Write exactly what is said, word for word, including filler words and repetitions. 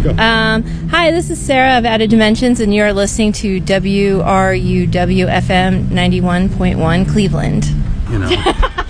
Um, hi, this is Sarah of Added Dimensions, and you're listening to W R U W F M ninety-one point one Cleveland. You know.